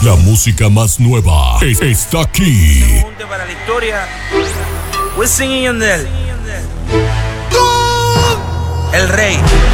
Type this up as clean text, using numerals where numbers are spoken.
La música más nueva está aquí. Para la historia. Wisin y Yandel. El rey.